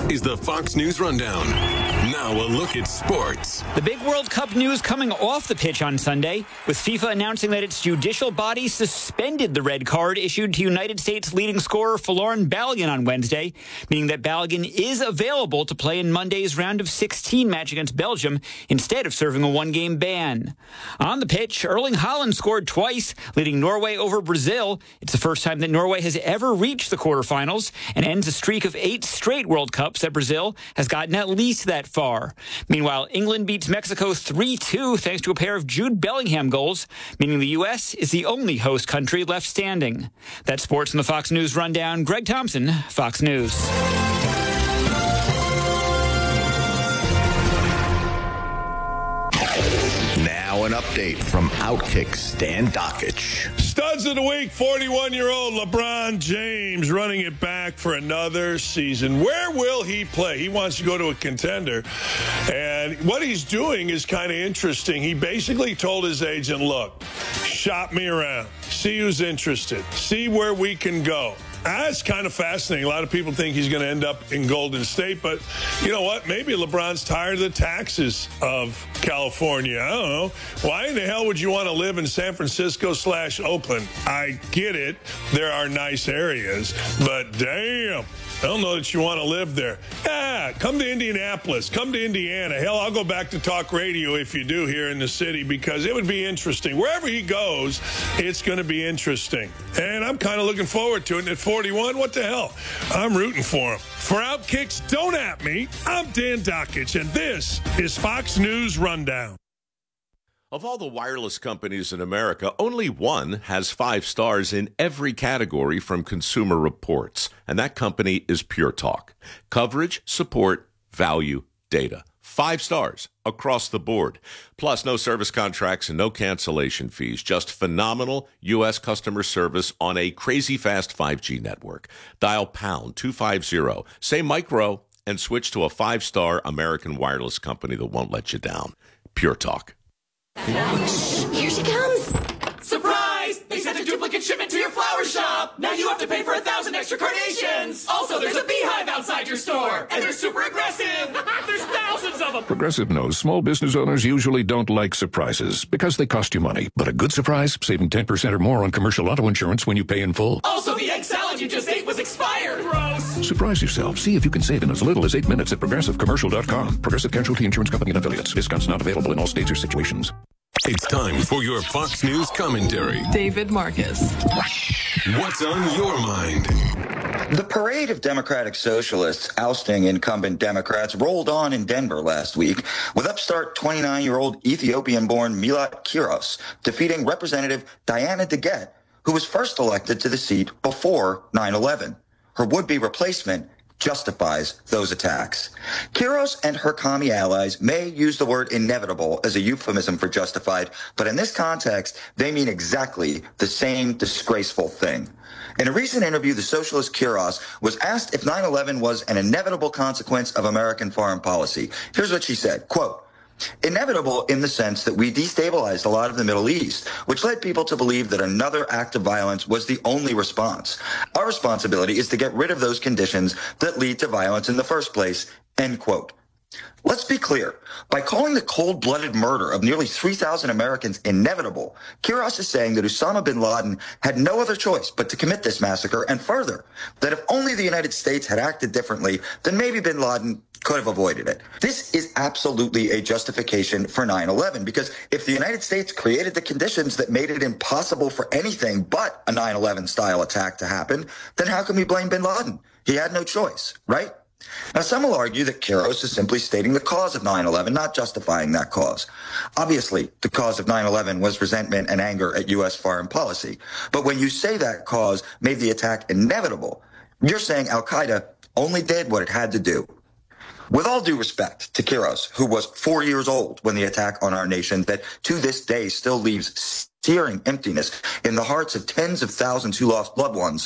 is the Fox News Rundown. Now a look at sports. The big World Cup news coming off the pitch on Sunday, with FIFA announcing that its judicial body suspended the red card issued to United States leading scorer Folarin Balogun on Wednesday, meaning that Balogun is available to play in Monday's round of 16 match against Belgium instead of serving a one-game ban. On the pitch, Erling Haaland scored twice, leading Norway over Brazil. It's the first time that Norway has ever reached the quarterfinals and ends a streak of 8 straight World Cups that Brazil has gotten at least that far. Meanwhile, England beats Mexico 3-2 thanks to a pair of Jude Bellingham goals, meaning the U.S. is the only host country left standing. That's sports in the Fox News Rundown. Greg Thompson, Fox News. Now an update from Outkick Stan Dakich. Studs of the week, 41-year-old LeBron James running it back for another season. Where will he play? He wants to go to a contender. And what he's doing is kind of interesting. He basically told his agent, look, shop me around. See who's interested. See where we can go. That's kind of fascinating. A lot of people think he's going to end up in Golden State, but you know what? Maybe LeBron's tired of the taxes of California. I don't know. Why in the hell would you want to live in San Francisco/Oakland? I get it. There are nice areas, but damn. I don't know that you want to live there. Come to Indianapolis. Come to Indiana. Hell, I'll go back to talk radio if you do here in the city because it would be interesting. Wherever he goes, it's going to be interesting. And I'm kind of looking forward to it. And at 41, what the hell? I'm rooting for him. For Outkicks, don't at me. I'm Dan Dakich, and this is Fox News Rundown. Of all the wireless companies in America, only one has 5 stars in every category from Consumer Reports, and that company is Pure Talk. Coverage, support, value, data. 5 stars across the board. Plus, no service contracts and no cancellation fees. Just phenomenal U.S. customer service on a crazy fast 5G network. Dial pound 250, say micro, and switch to a 5-star American wireless company that won't let you down. Pure Talk. Here she comes. Surprise! They sent a duplicate shipment to your flower shop. Now you have to pay for 1,000 extra carnations. Also, there's a beehive outside your store, and they're super aggressive. There's thousands of them. Progressive knows small business owners usually don't like surprises because they cost you money. But a good surprise, saving 10% or more on commercial auto insurance when you pay in full. Also, the egg salad you just ate was expired. Gross. Surprise yourself. See if you can save in as little as 8 minutes at ProgressiveCommercial.com. Progressive Casualty Insurance Company and Affiliates. Discounts not available in all states or situations. It's time for your Fox News commentary. David Marcus. What's on your mind? The parade of Democratic Socialists ousting incumbent Democrats rolled on in Denver last week with upstart 29-year-old Ethiopian-born Milat Kiros defeating Representative Diana DeGette, who was first elected to the seat before 9/11. Her would-be replacement justifies those attacks. Kiros and her commie allies may use the word inevitable as a euphemism for justified, but in this context, they mean exactly the same disgraceful thing. In a recent interview, the socialist Kiros was asked if 9/11 was an inevitable consequence of American foreign policy. Here's what she said, quote, "Inevitable in the sense that we destabilized a lot of the Middle East, which led people to believe that another act of violence was the only response. Our responsibility is to get rid of those conditions that lead to violence in the first place," end quote. Let's be clear. By calling the cold-blooded murder of nearly 3,000 Americans inevitable, Kiros is saying that Osama bin Laden had no other choice but to commit this massacre, and further, that if only the United States had acted differently, then maybe bin Laden could have avoided it. This is absolutely a justification for 9/11, because if the United States created the conditions that made it impossible for anything but a 9/11 style attack to happen, then how can we blame bin Laden? He had no choice, right? Now, some will argue that Kiros is simply stating the cause of 9/11, not justifying that cause. Obviously, the cause of 9/11 was resentment and anger at U.S. foreign policy. But when you say that cause made the attack inevitable, you're saying Al-Qaeda only did what it had to do. With all due respect to Kiros, who was 4 years old when the attack on our nation that to this day still leaves searing emptiness in the hearts of tens of thousands who lost loved ones,